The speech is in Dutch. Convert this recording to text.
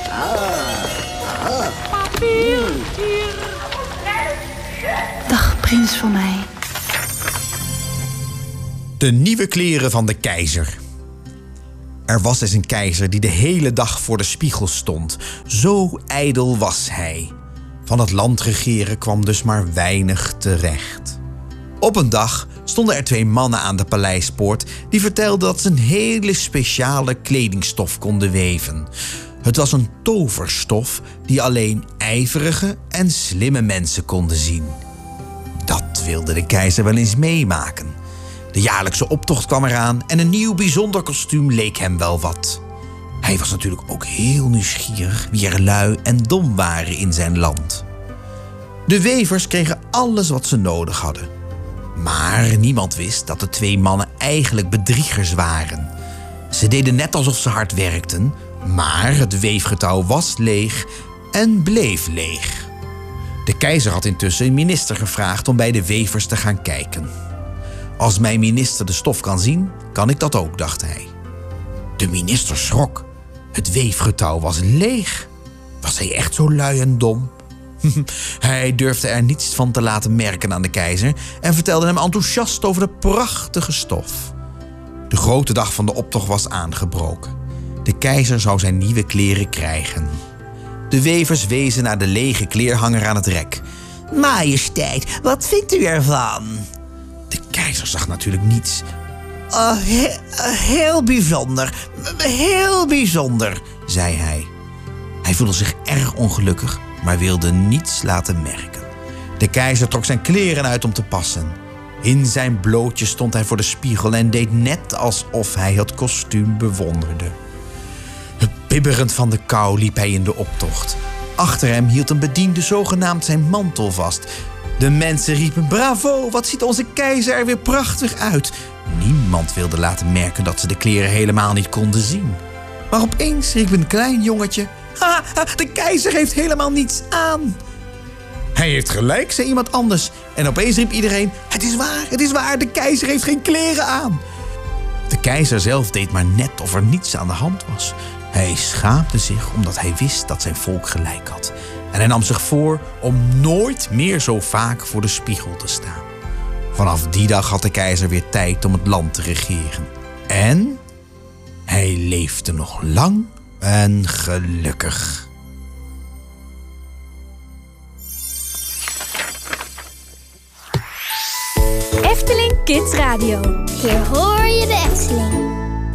Papier, hier. Dag, prins van mij. De nieuwe kleren van de keizer. Er was eens een keizer die de hele dag voor de spiegel stond. Zo ijdel was hij. Van het land regeren kwam dus maar weinig terecht. Op een dag stonden er 2 mannen aan de paleispoort die vertelden dat ze een hele speciale kledingstof konden weven. Het was een toverstof die alleen ijverige en slimme mensen konden zien. Dat wilde de keizer wel eens meemaken. De jaarlijkse optocht kwam eraan en een nieuw bijzonder kostuum leek hem wel wat. Hij was natuurlijk ook heel nieuwsgierig wie er lui en dom waren in zijn land. De wevers kregen alles wat ze nodig hadden. Maar niemand wist dat de 2 mannen eigenlijk bedriegers waren. Ze deden net alsof ze hard werkten, maar het weefgetouw was leeg en bleef leeg. De keizer had intussen een minister gevraagd om bij de wevers te gaan kijken. Als mijn minister de stof kan zien, kan ik dat ook, dacht hij. De minister schrok. Het weefgetouw was leeg. Was hij echt zo lui en dom? Hij durfde er niets van te laten merken aan de keizer en vertelde hem enthousiast over de prachtige stof. De grote dag van de optocht was aangebroken. De keizer zou zijn nieuwe kleren krijgen. De wevers wezen naar de lege kleerhanger aan het rek. Majesteit, wat vindt u ervan? De keizer zag natuurlijk niets. Heel bijzonder, heel bijzonder, zei hij. Hij voelde zich erg ongelukkig, maar wilde niets laten merken. De keizer trok zijn kleren uit om te passen. In zijn blootje stond hij voor de spiegel en deed net alsof hij het kostuum bewonderde. Bibberend van de kou liep hij in de optocht. Achter hem hield een bediende zogenaamd zijn mantel vast. De mensen riepen: bravo, wat ziet onze keizer er weer prachtig uit. Niemand wilde laten merken dat ze de kleren helemaal niet konden zien. Maar opeens riep een klein jongetje: ha, de keizer heeft helemaal niets aan. Hij heeft gelijk, zei iemand anders. En opeens riep iedereen: het is waar, de keizer heeft geen kleren aan. De keizer zelf deed maar net of er niets aan de hand was. Hij schaamde zich omdat hij wist dat zijn volk gelijk had. En hij nam zich voor om nooit meer zo vaak voor de spiegel te staan. Vanaf die dag had de keizer weer tijd om het land te regeren. En hij leefde nog lang en gelukkig. Efteling Kids Radio. Hier hoor je de Efteling.